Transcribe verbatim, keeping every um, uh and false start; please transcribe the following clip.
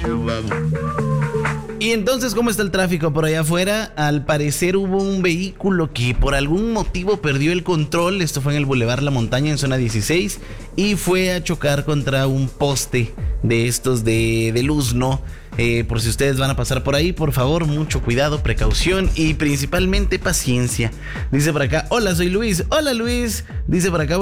Y entonces, ¿cómo está el tráfico por allá afuera? Al parecer hubo un vehículo que por algún motivo perdió el control. Esto fue en el Boulevard La Montaña, en zona dieciséis, y fue a chocar contra un poste de estos de, de luz, ¿no? Eh, por si ustedes van a pasar por ahí, por favor, mucho cuidado, precaución y principalmente paciencia. Dice por acá, hola, soy Luis. Hola, Luis. Dice por acá,